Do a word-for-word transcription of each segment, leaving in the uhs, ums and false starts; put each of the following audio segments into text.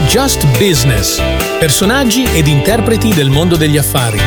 Just Business. Personaggi ed interpreti del mondo degli affari.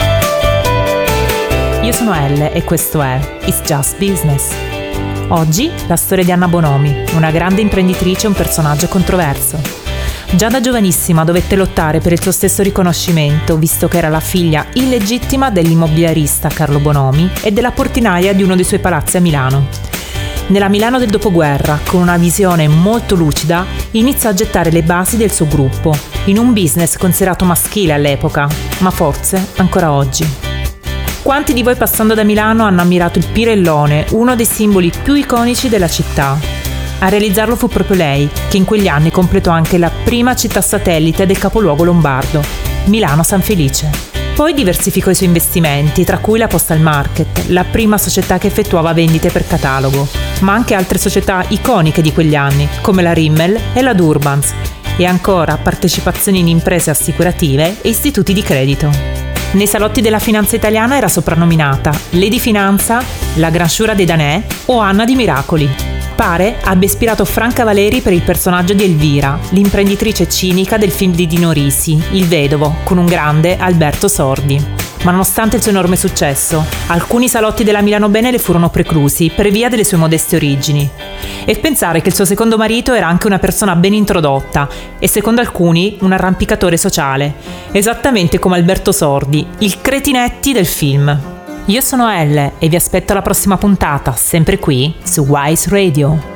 Io sono Elle e questo è It's Just Business. Oggi la storia di Anna Bonomi, una grande imprenditrice e un personaggio controverso. Già da giovanissima dovette lottare per il suo stesso riconoscimento, visto che era la figlia illegittima dell'immobiliarista Carlo Bonomi e della portinaia di uno dei suoi palazzi a Milano. Nella Milano del dopoguerra, con una visione molto lucida, iniziò a gettare le basi del suo gruppo, in un business considerato maschile all'epoca, ma forse ancora oggi. Quanti di voi passando da Milano hanno ammirato il Pirellone, uno dei simboli più iconici della città? A realizzarlo fu proprio lei, che in quegli anni completò anche la prima città satellite del capoluogo lombardo, Milano San Felice. Poi diversificò i suoi investimenti, tra cui la Postal Market, la prima società che effettuava vendite per catalogo, ma anche altre società iconiche di quegli anni, come la Rimmel e la Durbans, e ancora partecipazioni in imprese assicurative e istituti di credito. Nei salotti della finanza italiana era soprannominata Lady Finanza, la Granchura dei Danè o Anna di Miracoli. Pare abbia ispirato Franca Valeri per il personaggio di Elvira, l'imprenditrice cinica del film di Dino Risi, Il Vedovo, con un grande Alberto Sordi. Ma nonostante il suo enorme successo, alcuni salotti della Milano Bene le furono preclusi per via delle sue modeste origini. E pensare che il suo secondo marito era anche una persona ben introdotta e secondo alcuni un arrampicatore sociale, esattamente come Alberto Sordi, il Cretinetti del film. Io sono Elle e vi aspetto alla prossima puntata, sempre qui su Wise Radio.